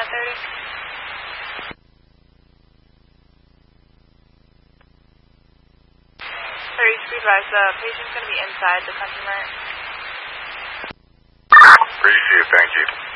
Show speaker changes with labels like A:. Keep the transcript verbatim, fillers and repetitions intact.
A: one thirty. thirty, speed rise. The patient's going to be inside the customer.
B: Appreciate it, thank you.